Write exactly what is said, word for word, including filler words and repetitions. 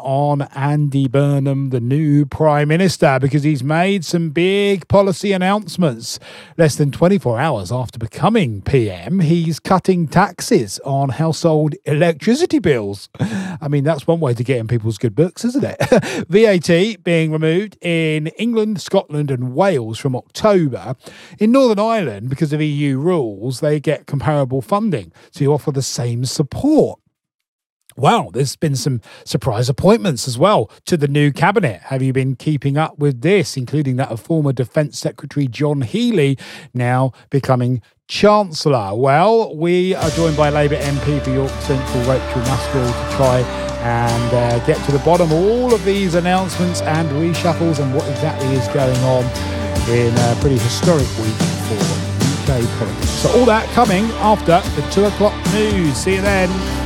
on Andy Burnham, the new Prime Minister, because he's made some big policy announcements. Less than twenty-four hours after becoming P M, he's cutting taxes on household electricity bills. I mean, that's one way to get in people's good books, isn't it? V A T being removed in England, Scotland and Wales from October. In Northern Ireland, because of E U rules, they get comparable funding to offer the same support. Wow, there's been some surprise appointments as well to the new cabinet. Have you been keeping up with this, including that of former Defence Secretary John Healey now becoming Chancellor? Well, we are joined by Labour M P for York Central, Rachel Musgrave, to try and uh, get to the bottom of all of these announcements and reshuffles and what exactly is going on in a pretty historic week for U K politics. So all that coming after the two o'clock news. See you then.